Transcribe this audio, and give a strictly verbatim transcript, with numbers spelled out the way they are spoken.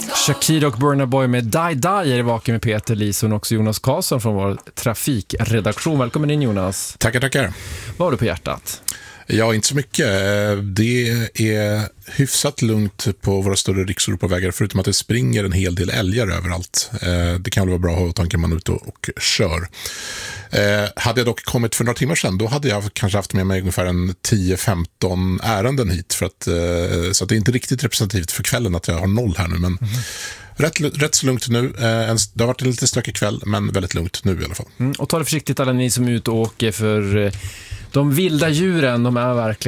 Shakira och Burna Boy med Die Die är vaken med Peter Lison och också Jonas Karlsson från vår trafikredaktion. Välkommen in, Jonas. Tackar, tackar. Vad har du på hjärtat? Ja, inte så mycket. Det är hyfsat lugnt på våra större rikseuropavägar, förutom att det springer en hel del älgar överallt. Det kan väl vara bra att ha tanken man är ute och kör. Hade jag dock kommit för några timmar sedan, då hade jag kanske haft med mig ungefär en tio femton ärenden hit. För att, så att det är inte riktigt representativt för kvällen att jag har noll här nu, men... Mm. Rätt, rätt så lugnt nu. Det har varit en lite stökig kväll, men väldigt lugnt nu i alla fall. Mm, och ta det försiktigt alla ni som är ute och åker, för de vilda djuren, de är verkligen